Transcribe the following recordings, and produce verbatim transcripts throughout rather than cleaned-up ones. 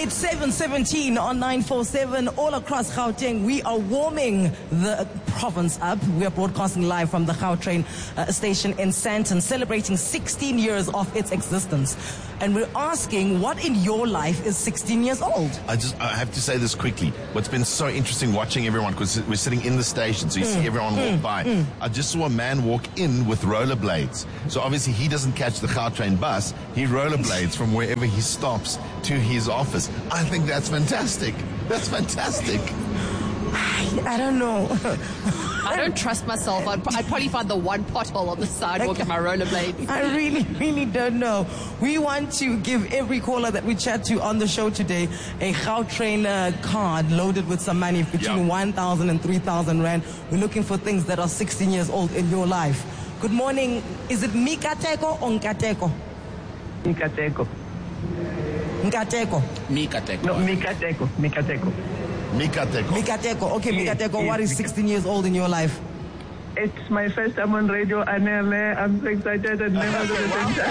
It's seven seventeen on nine forty-seven all across Gauteng. We are warming the province up. We are broadcasting live from the Gautrain uh, station in Sandton, celebrating sixteen years of its existence. And we're asking, what in your life is sixteen years old? I just I have to say this quickly. What's been so interesting watching everyone, because we're sitting in the station, so you mm. see everyone mm. walk by. Mm. I just saw a man walk in with rollerblades. So obviously he doesn't catch the Gautrain bus. He rollerblades from wherever he stops to his office. I think that's fantastic. That's fantastic. I don't know. I don't trust myself. I'd, I'd probably find the one pothole on the sidewalk with my rollerblades. I really, really don't know. We want to give every caller that we chat to on the show today a Gautrain uh, card loaded with some money between yep. one thousand and three thousand rand. We're looking for things that are sixteen years old in your life. Good morning. Is it Mikateko or Nkateko? Mikateko. Nkateko. Mikateko. No, Mikateko. Mikateko. Mikateko. Mikateko. Okay, yes, Mikateko, yes, what is sixteen years old in your life? It's my first time on radio, Anele. I'm so excited and nervous at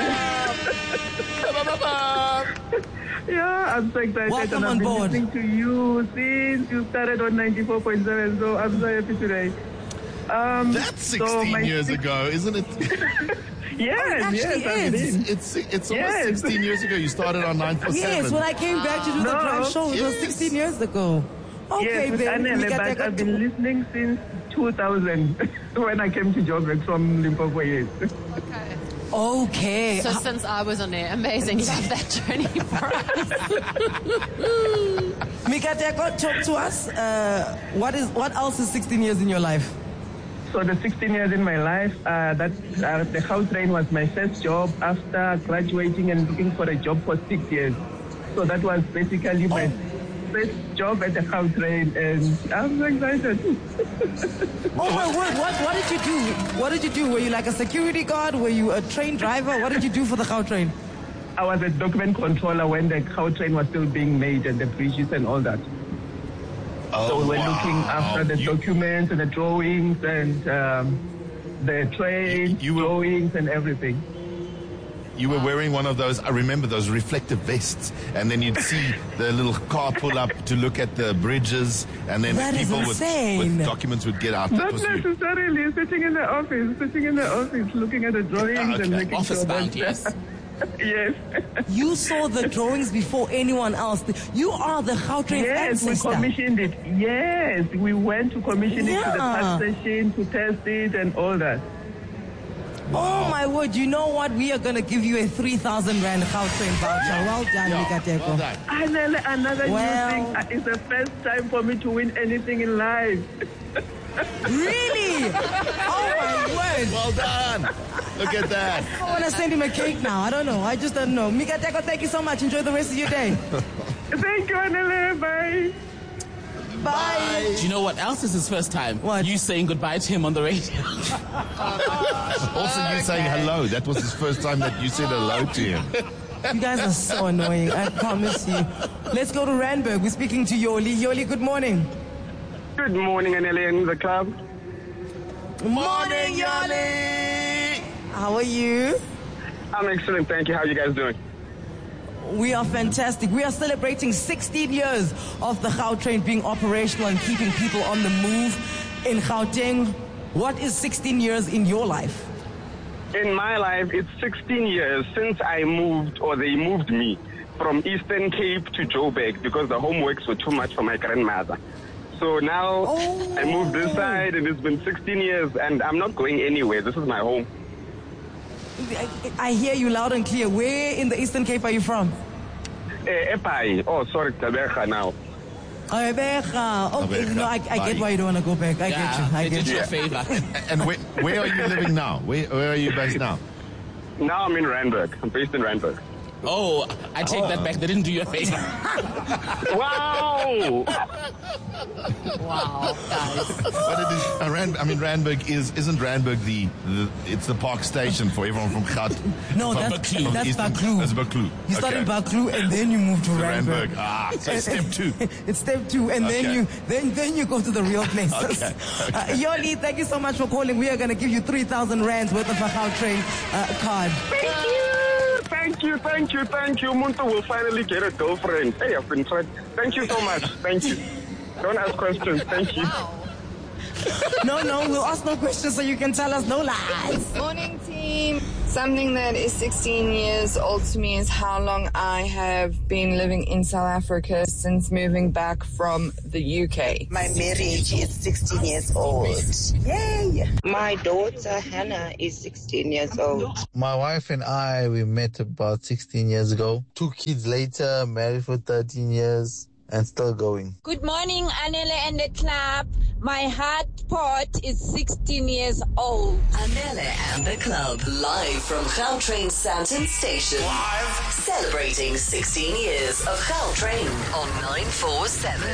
the same time. Yeah, I'm so excited. Welcome and I've on been board. listening to you since you started on ninety-four point seven, so I'm so happy today. Um, That's sixteen so years six- ago, isn't it? Yes, oh, it yes, I is. mean, It's it's almost Yes. sixteen years ago. You started on nine four seven. Yes, when I came back to do the No. drive show, it was Yes. sixteen years ago. Okay, yes, with then. Anele, but Mikateko I've been to- listening since two thousand when I came to Joburg from Limpopo. Yes. Okay. Okay. So since I was on there, amazing. You have that journey for us. Mikateko, talk to us. Uh, what is what else is sixteen years in your life? So the sixteen years in my life, uh, that uh, the Gautrain was my first job after graduating and looking for a job for six years. So that was basically my Oh. first job at the Gautrain, and I'm so excited. Oh my word! What what did you do? What did you do? Were you like a security guard? Were you a train driver? What did you do for the Gautrain? I was a document controller when the Gautrain was still being made and the bridges and all that. Oh, So we were wow. looking after the You- documents and the drawings and um, the train You- you were- drawings and everything. You were wearing one of those, I remember those reflective vests, and then you'd see the little car pull up to look at the bridges, and then That is people with, insane. with documents would get out. That Not was you. necessarily sitting in the office, sitting in the office, looking at the drawings Okay. and making Office sure bound, that, yes. yes. You saw the drawings before anyone else. You are the Gautrain Yes, we ancestor. commissioned it. Yes, we went to commission it to the Yeah. past station to test it and all that. Oh my word! You know what? We are going to give you a three thousand rand Gautrain voucher. Well done, Mikateko. Well done. Another, another Well- new thing. Uh, It's the first time for me to win anything in life. Really? Oh my word! Well done. Look at that. I want to send him a cake now. I don't know. I just don't know. Mikateko, thank you so much. Enjoy the rest of your day. Thank you, Anele. Bye. Bye. Do you know what else is his first time? What? You saying goodbye to him on the radio. Also, you saying hello. That was his first time that you said hello to him. You guys are so annoying. I promise you. Let's go to Randburg. We're speaking to Yoli. Yoli, good morning. Good morning, Anele and the club. Morning, Yoli. How are you? I'm excellent. Thank you. How are you guys doing? We are fantastic. We are celebrating sixteen years of the Gautrain being operational and keeping people on the move in Gauteng. What is sixteen years in your life? In my life, it's sixteen years since I moved, or they moved me, from Eastern Cape to Joburg because the homeworks were too much for my grandmother. So now Oh. I moved this side, and it's been sixteen years, and I'm not going anywhere. This is my home. I, I hear you loud and clear. Where in the Eastern Cape are you from? Uh, Epai. Oh, sorry, Taberga now. Abeja. Okay, Abeja. no, I, I get why you don't want to go back. I yeah, get you. I they get did you. you a favor. And where, where are you living now? Where, where are you based now? Now I'm in Randburg. I'm based in Randburg. Oh, I take that back. They didn't do you a favor. Wow! Wow, guys. But it is, uh, Rand, I mean, Randburg is, isn't Randburg the, the, it's the park station for everyone from Gaut? No, from, that's, from that's Eastern- Baklu. That's Baklu. You start in Okay. Baklu and then you move to Randburg. Randburg. Ah, so step two. It's step two, and then Okay. you then then you go to the real places. Okay, okay. Uh, Yoli, thank you so much for calling. We are going to give you three thousand rands worth of a Gautrain uh, card. Thank you. Thank Thank you, thank you, thank you. Muntu will finally get a girlfriend. Hey, I've been trying. Thank you so much. Thank you. Don't ask questions. Thank you. No, no, we'll ask no questions so you can tell us no lies. Morning, team. Something that is sixteen years old to me is how long I have been living in South Africa since moving back from the U K. My marriage is sixteen years old. Yay! My daughter Hannah is sixteen years old. My wife and I, we met about sixteen years ago. Two kids later, married for thirteen years. And still going. Good morning, Anele and the club. My heart pot is sixteen years old. Anele and the club, live from Gautrain Sandton Station. Live. Celebrating sixteen years of Gautrain on nine four seven.